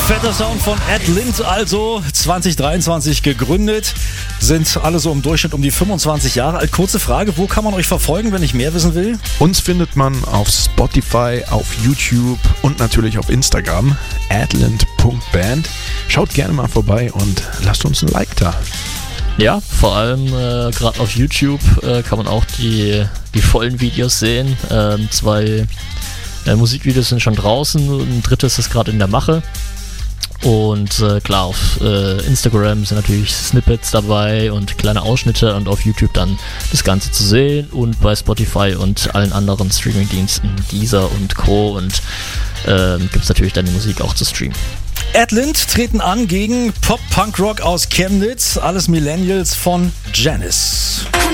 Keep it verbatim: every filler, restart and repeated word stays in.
Fetter Sound von Adlint, also zwanzig dreiundzwanzig gegründet, sind alle so im Durchschnitt um die fünfundzwanzig Jahre alt. Kurze Frage, wo kann man euch verfolgen, wenn ich mehr wissen will? Uns findet man auf Spotify, auf YouTube und natürlich auf Instagram, adlint punkt band. Schaut gerne mal vorbei und lasst uns ein Like da. Ja, vor allem äh, gerade auf YouTube äh, kann man auch die, die vollen Videos sehen. Ähm, zwei äh, Musikvideos sind schon draußen, ein drittes ist gerade in der Mache. Und äh, klar, auf äh, Instagram sind natürlich Snippets dabei und kleine Ausschnitte und auf YouTube dann das Ganze zu sehen und bei Spotify und allen anderen Streamingdiensten, Deezer und Co. und äh, gibt es natürlich dann die Musik auch zu streamen. Adlint treten an gegen Pop-Punk-Rock aus Chemnitz, alles Millennials von Janis.